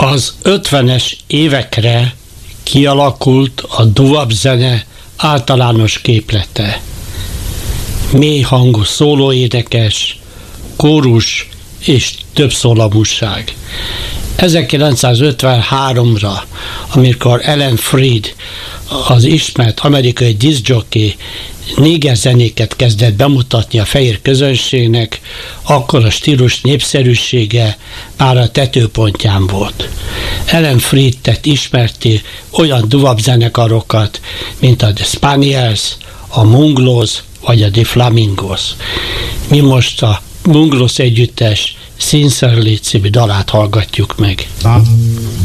Az 50-es évekre kialakult a doo-wop zene általános képlete. Mély hangú szólóénekes, kórus és többszólamúság. 1953-ra, amikor Ellen Freed, az ismert amerikai diszkjockey néger zenéket kezdett bemutatni a fehér közönségnek, akkor a stílus népszerűsége már a tetőpontján volt. Ellen Freed tett ismerté olyan doo-wop zenekarokat, mint a The Spaniels, a Munglos vagy a The Flamingos. Mi most a Munglos együttes Sincerely című dalát hallgatjuk meg.